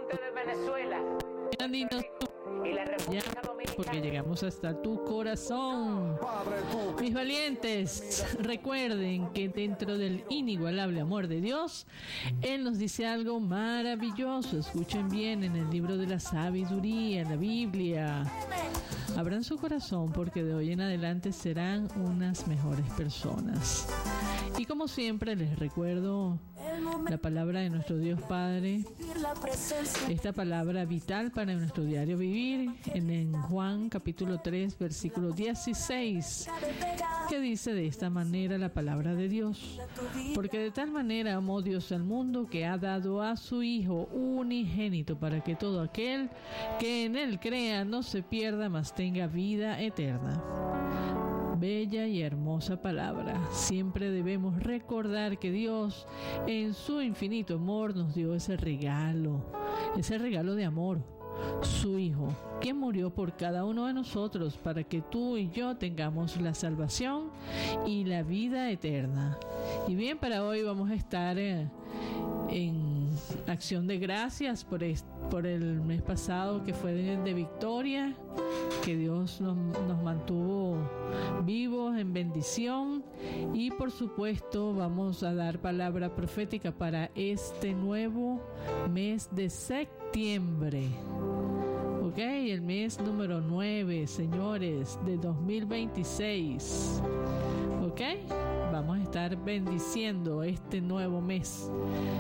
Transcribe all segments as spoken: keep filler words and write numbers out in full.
norte de Venezuela, Andino, y la ya, República porque Dominicana. llegamos hasta tu corazón. Mis valientes, recuerden que dentro del inigualable amor de Dios, Él nos dice algo maravilloso. Escuchen bien, en el libro de la sabiduría, en la Biblia. Abran su corazón, porque de hoy en adelante serán unas mejores personas. Y como siempre les recuerdo la palabra de nuestro Dios Padre, esta palabra vital para nuestro diario vivir, en, en Juan capítulo tres versículo dieciséis, que dice de esta manera la palabra de Dios: porque de tal manera amó Dios al mundo, que ha dado a su Hijo unigénito, para que todo aquel que en él crea no se pierda, mas tenga vida eterna. Bella y hermosa palabra. Siempre debemos recordar que Dios, en su infinito amor, nos dio ese regalo, ese regalo de amor, su Hijo, que murió por cada uno de nosotros, para que tú y yo tengamos la salvación y la vida eterna. Y bien, para hoy vamos a estar eh, en acción de gracias por, est- por el mes pasado, que fue de, de victoria, que Dios nos, nos mantuvo vivos en bendición. Y por supuesto vamos a dar palabra profética para este nuevo mes de septiembre. Ok, el mes número nueve, señores, de dos mil veintiséis. Ok, vamos a estar bendiciendo este nuevo mes.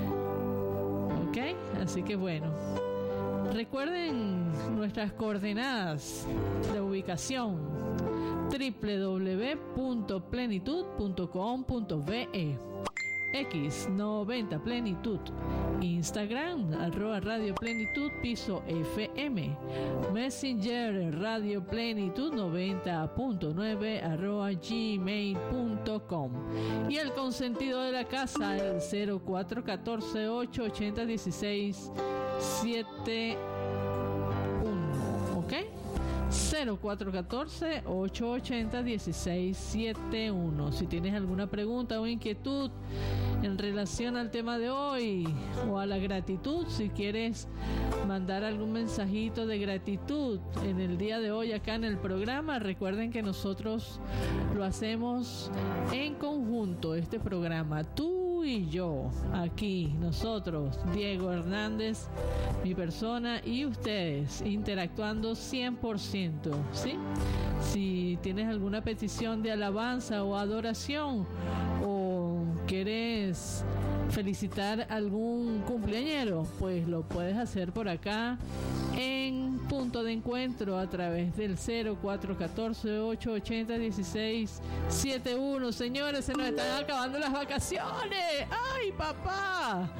Ok, así que bueno, recuerden nuestras coordenadas de ubicación: doble u doble u doble u punto plenitud punto com punto be, X noventa Plenitud, Instagram arroba Radio Plenitud piso F M, Messenger Radio Plenitud noventa punto nueve arroba gmail punto com, y el consentido de la casa, el cero cuatro uno cuatro ocho ocho cero uno seis siete uno. ¿Ok? cero cuatro uno cuatro ocho ocho cero uno seis siete uno. Si tienes alguna pregunta o inquietud en relación al tema de hoy o a la gratitud, si quieres mandar algún mensajito de gratitud en el día de hoy acá en el programa, recuerden que nosotros lo hacemos en conjunto, este programa, tú y yo, aquí, nosotros, Diego Hernández, mi persona, y ustedes, interactuando cien por ciento, ¿sí? Si tienes alguna petición de alabanza o adoración, o quieres felicitar algún cumpleañero, pues lo puedes hacer por acá en Punto de Encuentro a través del cero cuatro uno cuatro ocho ocho cero uno seis siete uno. Señores, se nos están acabando las vacaciones. ¡Ay, papá!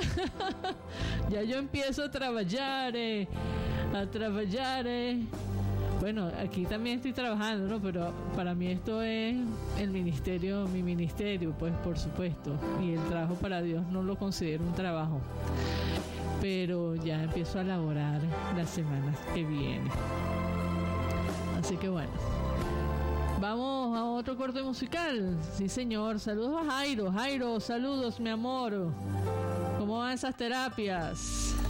Ya yo empiezo a trabajar, eh, a trabajar, eh. Bueno, aquí también estoy trabajando, ¿no? Pero para mí esto es el ministerio, mi ministerio, pues, por supuesto. Y el trabajo para Dios no lo considero un trabajo. Pero ya empiezo a laborar las semanas que vienen. Así que bueno, vamos a otro corte musical. Sí, señor. Saludos a Jairo. Jairo, saludos, mi amor. ¿Cómo van esas terapias?